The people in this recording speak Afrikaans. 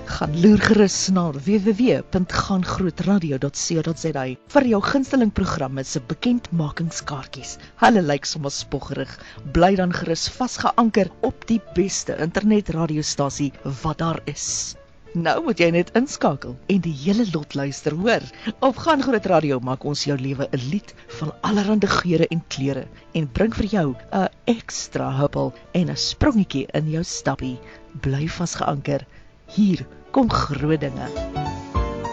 Gaan loer gerus na www.gaangrootradio.co.za vir jou gunsteling programme se bekendmakingskaartjies. Hulle lyk sommer spoggerig. Bly dan gerus vasgeanker op die beste internetradiostasie wat daar is. Nou moet jy net inskakel en die hele lot luister, hoor. Op Gaan Groot Radio maak ons jou lewe 'n lied van allerhande geure en kleure en bring vir jou 'n ekstra huppel en 'n sprongetjie in jou stappie. Bly vasgeanker. Hier kom groot dinge.